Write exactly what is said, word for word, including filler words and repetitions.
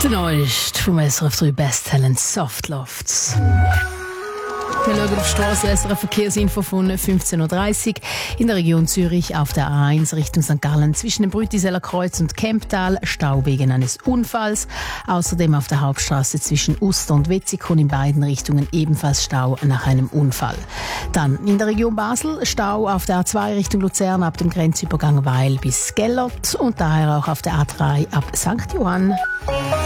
Der neueste vom S R F drei Best Talent Softlofts. Wir schauen auf die Straße, S R F Verkehrsinfo von fünfzehn Uhr dreißig. In der Region Zürich auf der A eins Richtung Sankt Gallen zwischen dem Brütiseller Kreuz und Kemptal Stau wegen eines Unfalls. Außerdem auf der Hauptstraße zwischen Uster und Wetzikon in beiden Richtungen ebenfalls Stau nach einem Unfall. Dann in der Region Basel Stau auf der A zwei Richtung Luzern ab dem Grenzübergang Weil bis Gellert und daher auch auf der A drei ab Sankt Johann.